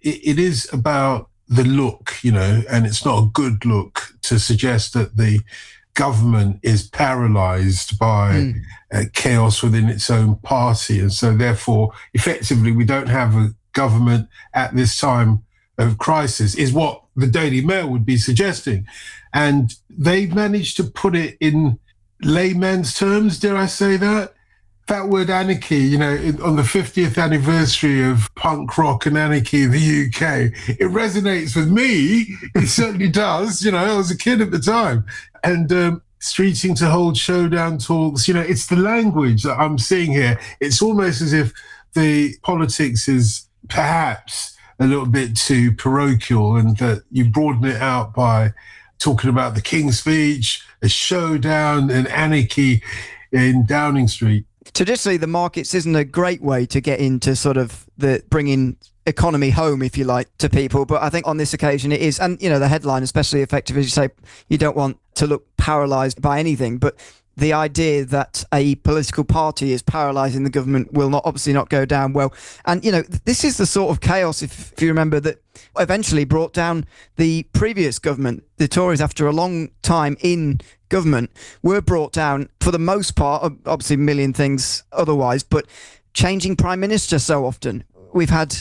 it is about the look, and it's not a good look to suggest that the government is paralyzed by chaos within its own party. And so, therefore, effectively, we don't have a government at this time of crisis, is what the Daily Mail would be suggesting. And they've managed to put it in layman's terms, dare I say that? That word anarchy, on the 50th anniversary of punk rock and anarchy in the UK, it resonates with me. It certainly does. I was a kid at the time. And streeting to hold showdown talks, it's the language that I'm seeing here. It's almost as if the politics is perhaps a little bit too parochial, and that you broaden it out by talking about the King's Speech, a showdown, and anarchy in Downing Street. Traditionally, the markets isn't a great way to get into sort of the bringing economy home, if you like, to people. But I think on this occasion it is. And, the headline, especially effective, as you say, you don't want to look paralysed by anything. But the idea that a political party is paralysing the government will obviously not go down well. And, this is the sort of chaos, if you remember, that eventually brought down the previous government. The Tories, after a long time in government, were brought down for the most part, obviously a million things otherwise, but changing prime minister so often. We've had,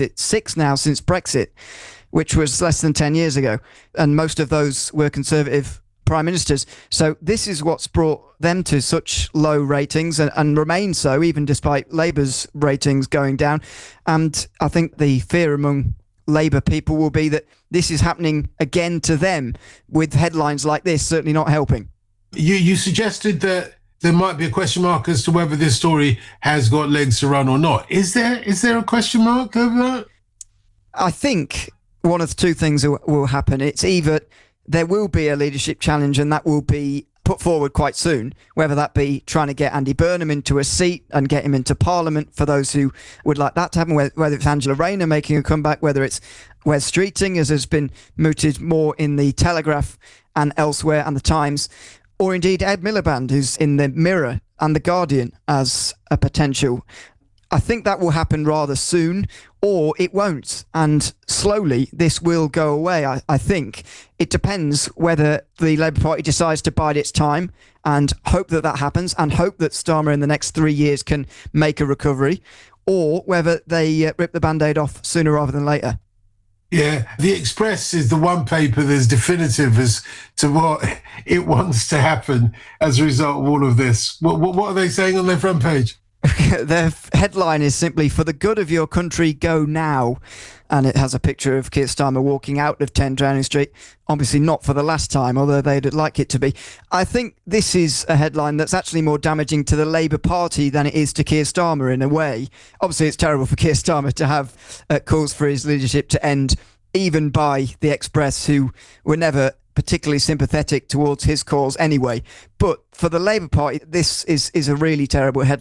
6 now since Brexit, which was less than 10 years ago. And most of those were Conservative prime ministers. So this is what's brought them to such low ratings and remain so, even despite Labour's ratings going down. And I think the fear among Labour people will be that this is happening again to them, with headlines like this certainly not helping. You suggested that there might be a question mark as to whether this story has got legs to run or not. Is there a question mark over that? I think one of the two things will happen. It's either there will be a leadership challenge, and that will be put forward quite soon, whether that be trying to get Andy Burnham into a seat and get him into Parliament for those who would like that to happen, whether it's Angela Rayner making a comeback, whether it's Wes Streeting, as has been mooted more in the Telegraph and elsewhere and the Times, or indeed Ed Miliband, who's in the Mirror and the Guardian as a potential. I think that will happen rather soon, or it won't. And slowly this will go away, I think. It depends whether the Labour Party decides to bide its time and hope that happens, and hope that Starmer in the next 3 years can make a recovery, or whether they rip the Band-Aid off sooner rather than later. Yeah, the Express is the one paper that's definitive as to what it wants to happen as a result of all of this. What are they saying on their front page? Their headline is simply, "For the good of your country, go now." And it has a picture of Keir Starmer walking out of 10 Downing Street. Obviously not for the last time, although they'd like it to be. I think this is a headline that's actually more damaging to the Labour Party than it is to Keir Starmer in a way. Obviously it's terrible for Keir Starmer to have calls for his leadership to end, even by the Express, who were never particularly sympathetic towards his calls anyway. But for the Labour Party, this is a really terrible headline.